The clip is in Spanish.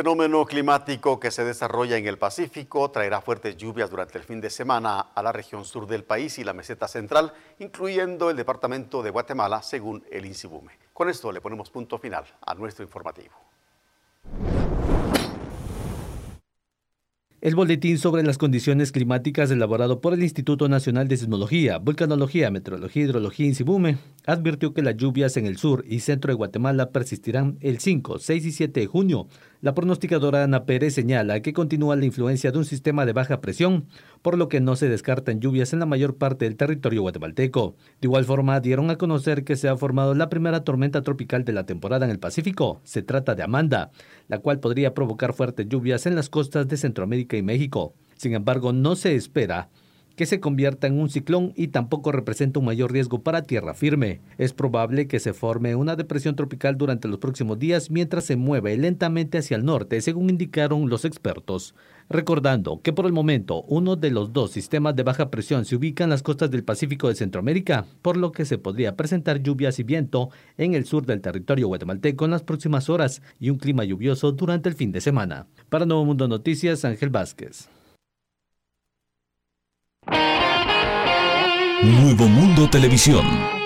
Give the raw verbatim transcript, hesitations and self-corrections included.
fenómeno climático que se desarrolla en el Pacífico traerá fuertes lluvias durante el fin de semana a la región sur del país y la meseta central, incluyendo el departamento de Guatemala, según el INSIBUME. Con esto le ponemos punto final a nuestro informativo. El boletín sobre las condiciones climáticas elaborado por el Instituto Nacional de Sismología, Vulcanología, Meteorología y Hidrología INSIBUME advirtió que las lluvias en el sur y centro de Guatemala persistirán el cinco, seis y siete de junio. La pronosticadora Ana Pérez señala que continúa la influencia de un sistema de baja presión, por lo que no se descartan lluvias en la mayor parte del territorio guatemalteco. De igual forma, dieron a conocer que se ha formado la primera tormenta tropical de la temporada en el Pacífico. Se trata de Amanda, la cual podría provocar fuertes lluvias en las costas de Centroamérica y México. Sin embargo, no se espera que se convierta en un ciclón y tampoco representa un mayor riesgo para tierra firme. Es probable que se forme una depresión tropical durante los próximos días mientras se mueve lentamente hacia el norte, según indicaron los expertos. Recordando que por el momento uno de los dos sistemas de baja presión se ubica en las costas del Pacífico de Centroamérica, por lo que se podría presentar lluvias y viento en el sur del territorio guatemalteco en las próximas horas y un clima lluvioso durante el fin de semana. Para Nuevo Mundo Noticias, Ángel Vázquez. Nuevo Mundo Televisión.